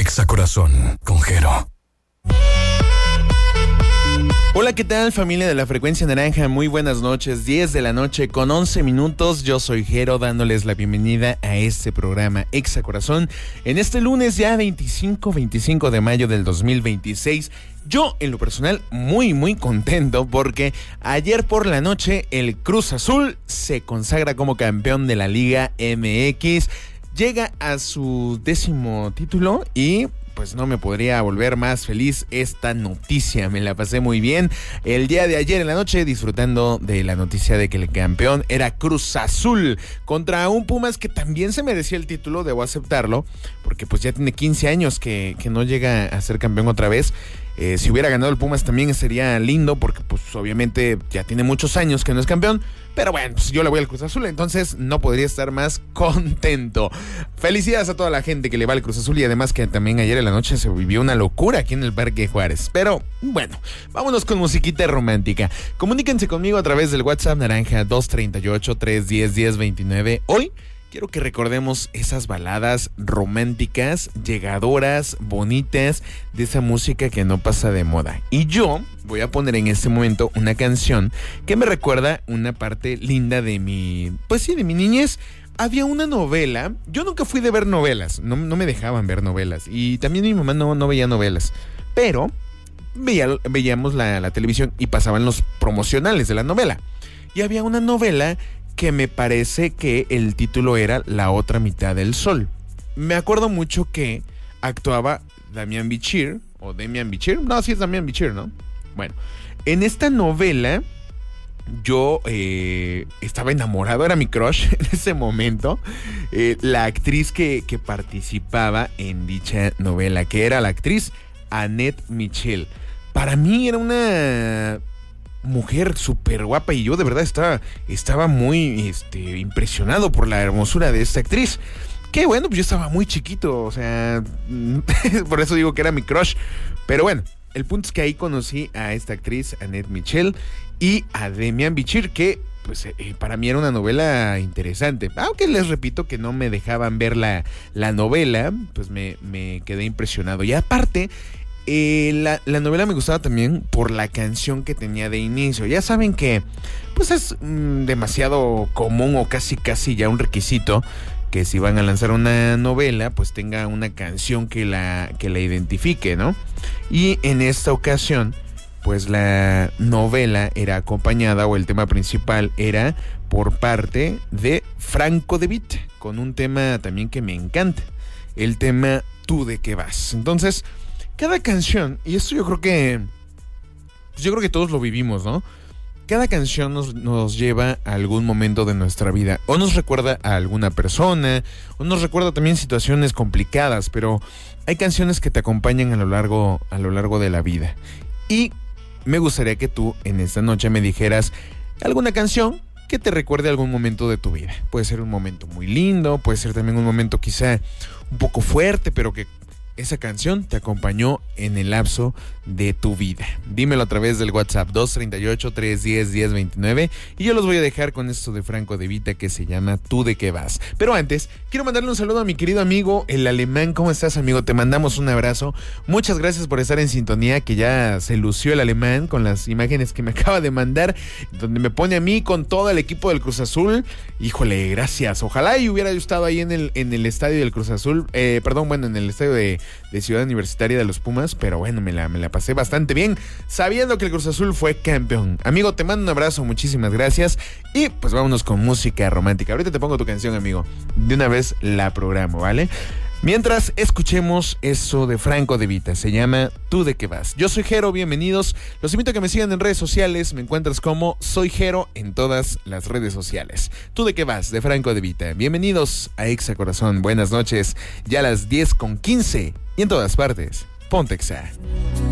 Exa Corazón con Jero. Hola, ¿qué tal, familia de la Frecuencia Naranja? Muy buenas noches, 10 de la noche con 11 minutos. Yo soy Jero, dándoles la bienvenida a este programa Exa Corazón en este lunes ya 25 de mayo del 2026. Yo, en lo personal, muy contento porque ayer por la noche el Cruz Azul se consagra como campeón de la Liga MX. Llega a su 10º título y pues no me podría volver más feliz esta noticia. Me la pasé muy bien el día de ayer en la noche disfrutando de la noticia de que el campeón era Cruz Azul contra un Pumas que también se merecía el título, debo aceptarlo, porque pues ya tiene 15 años que no llega a ser campeón otra vez. Si hubiera ganado el Pumas también sería lindo porque pues obviamente ya tiene muchos años que no es campeón, pero bueno, pues yo le voy al Cruz Azul, entonces no podría estar más contento. Felicidades a toda la gente que le va al Cruz Azul y además que también ayer en la noche se vivió una locura aquí en el Parque Juárez. Pero bueno, vámonos con musiquita romántica. Comuníquense conmigo a través del WhatsApp naranja 238-310-1029. Hoy quiero que recordemos esas baladas románticas, llegadoras, bonitas, de esa música que no pasa de moda. Y yo voy a poner en este momento una canción que me recuerda una parte linda de mi niñez. Había una novela, yo nunca fui de ver novelas, no me dejaban ver novelas. Y también mi mamá no veía novelas, pero veíamos la televisión y pasaban los promocionales de la novela. Y había una novela que me parece que el título era La otra mitad del sol. Me acuerdo mucho que actuaba Damián Bichir, o Demian Bichir, no, sí es Damián Bichir, ¿no? Bueno, en esta novela yo estaba enamorado, era mi crush en ese momento, la actriz que participaba en dicha novela, que era la actriz Annette Michel. Para mí era una mujer súper guapa y yo de verdad estaba muy impresionado por la hermosura de esta actriz. Que bueno, pues yo estaba muy chiquito, o sea, por eso digo que era mi crush. Pero bueno, el punto es que ahí conocí a esta actriz, Annette Michel, y a Demian Bichir, que pues para mí era una novela interesante. Aunque les repito que no me dejaban ver la novela, pues me quedé impresionado. Y aparte, la novela me gustaba también por la canción que tenía de inicio. Ya saben que pues es demasiado común o casi ya un requisito que si van a lanzar una novela pues tenga una canción que la identifique, ¿no? Y en esta ocasión pues la novela era acompañada, o el tema principal era por parte de Franco De Vita, con un tema también que me encanta, el tema Tú de qué vas. Entonces cada canción, y esto yo creo que todos lo vivimos, ¿no? Cada canción nos lleva a algún momento de nuestra vida, o nos recuerda a alguna persona, o nos recuerda también situaciones complicadas, pero hay canciones que te acompañan a lo largo de la vida. Y me gustaría que tú en esta noche me dijeras alguna canción que te recuerde algún momento de tu vida. Puede ser un momento muy lindo, puede ser también un momento quizá un poco fuerte, pero que esa canción te acompañó en el lapso de tu vida. Dímelo a través del WhatsApp 238-310-1029 y yo los voy a dejar con esto de Franco De Vita que se llama Tú de qué vas. Pero antes, quiero mandarle un saludo a mi querido amigo, el Alemán. ¿Cómo estás, amigo? Te mandamos un abrazo. Muchas gracias por estar en sintonía, que ya se lució el Alemán con las imágenes que me acaba de mandar, donde me pone a mí con todo el equipo del Cruz Azul. Híjole, gracias. Ojalá y hubiera yo estado ahí en el estadio del Cruz Azul, en el estadio de Ciudad Universitaria de los Pumas, pero bueno, me la pasé bastante bien sabiendo que el Cruz Azul fue campeón. Amigo, te mando un abrazo, muchísimas gracias y pues vámonos con música romántica. Ahorita te pongo tu canción, amigo, de una vez la programo, ¿vale? Mientras escuchemos eso de Franco De Vita, se llama Tú de qué vas. Yo soy Jero, bienvenidos. Los invito a que me sigan en redes sociales. Me encuentras como Soy Jero en todas las redes sociales. Tú de qué vas, de Franco De Vita. Bienvenidos a Exa Corazón. Buenas noches. Ya a las 10:15 y en todas partes. Ponte Exa.